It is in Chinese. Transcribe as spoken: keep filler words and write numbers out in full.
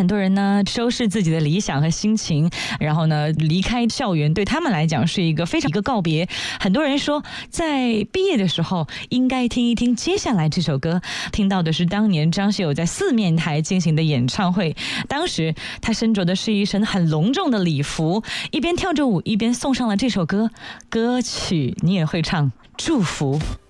很多人呢收拾自己的理想和心情，然后呢离开校园，对他们来讲是一个非常一个告别。很多人说，在毕业的时候应该听一听接下来这首歌。听到的是当年张学友在四面台进行的演唱会，当时他身着的是一身很隆重的礼服，一边跳着舞一边送上了这首歌，歌曲你也会唱，祝福。